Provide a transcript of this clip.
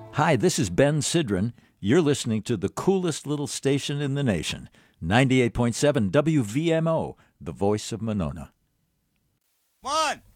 Hi, this is Ben Sidran. You're listening to the coolest little station in the nation, 98.7 WVMO, the voice of Monona. 1,